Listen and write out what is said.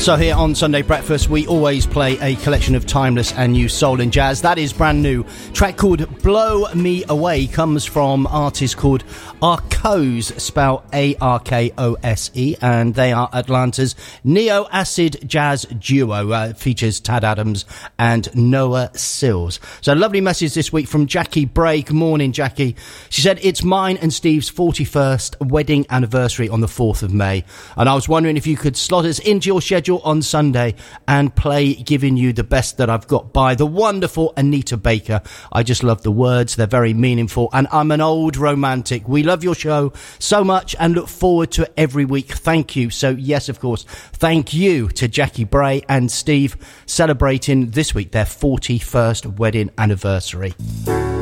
So here on Sunday Breakfast, we always play a collection of timeless and new soul and jazz. That is brand new. Track called Blow Me Away comes from artists called Arkose, spelled Arkose, and they are Atlanta's neo-acid jazz duo. Features Tad Adams and Noah Sills. So a lovely message this week from Jackie Bray. Good morning, Jackie. She said, it's mine and Steve's 41st wedding anniversary on the 4th of May. And I was wondering if you could slot us into your schedule on Sunday and play Giving You the Best That I've Got by the wonderful Anita Baker. I just love the words. They're very meaningful. And I'm an old romantic. We love your show so much and look forward to it every week. Thank you. So, yes, of course, thank you to Jackie Bray and Steve celebrating this week their 41st wedding anniversary.